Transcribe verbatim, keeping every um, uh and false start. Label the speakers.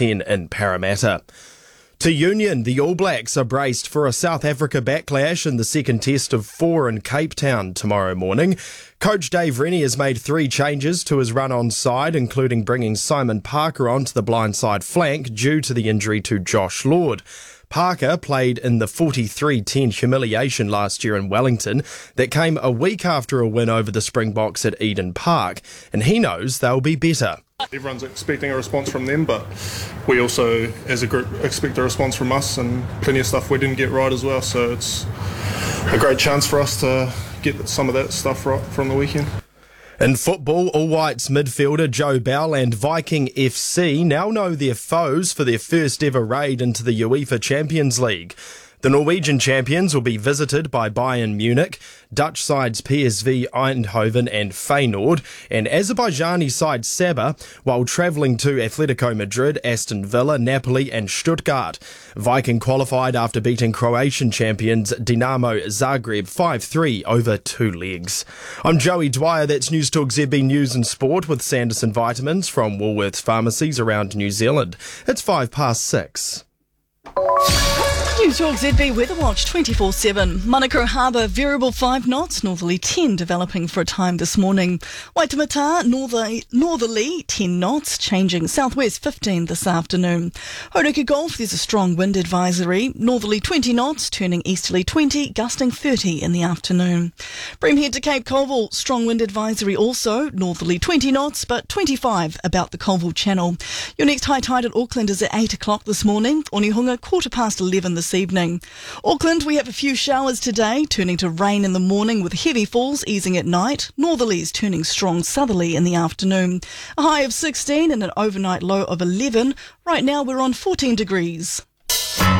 Speaker 1: ten in Parramatta. To Union, the All Blacks are braced for a South Africa backlash in the second test of four in Cape Town tomorrow morning. Coach Dave Rennie has made three changes to his run-on side, including bringing Simon Parker onto the blindside flank due to the injury to Josh Lord. Parker played in the forty-three ten humiliation last year in Wellington that came a week after a win over the Springboks at Eden Park, and he knows they'll be better.
Speaker 2: Everyone's expecting a response from them, but we also, as a group, expect a response from us, and plenty of stuff we didn't get right as well, so it's a great chance for us to get some of that stuff right from the weekend.
Speaker 1: In football, All Whites midfielder Joe Bell and Viking F C now know their foes for their first ever raid into the UEFA Champions League. The Norwegian champions will be visited by Bayern Munich, Dutch sides P S V Eindhoven and Feyenoord, and Azerbaijani side Sabah, while travelling to Atletico Madrid, Aston Villa, Napoli and Stuttgart. Viking qualified after beating Croatian champions Dinamo Zagreb five three over two legs. I'm Joey Dwyer, that's News Talk Z B News and Sport with Sanderson Vitamins from Woolworths pharmacies around New Zealand. It's five past six.
Speaker 3: News Talk Z B Weather Watch twenty-four seven. Manukau Harbour, variable five knots, northerly ten developing for a time this morning. Waitemata, northerly, northerly ten knots, changing southwest fifteen this afternoon. Hauraki Gulf, there's a strong wind advisory, northerly twenty knots, turning easterly twenty, gusting thirty in the afternoon. Breamhead to Cape Colville, strong wind advisory also, northerly twenty knots, but twenty-five about the Colville Channel. Your next high tide at Auckland is at eight o'clock this morning, Onehunga quarter past eleven this evening. Auckland, we have a few showers today, turning to rain in the morning with heavy falls easing at night. Northerlies turning strong southerly in the afternoon. A high of sixteen and an overnight low of eleven. Right now we're on fourteen degrees.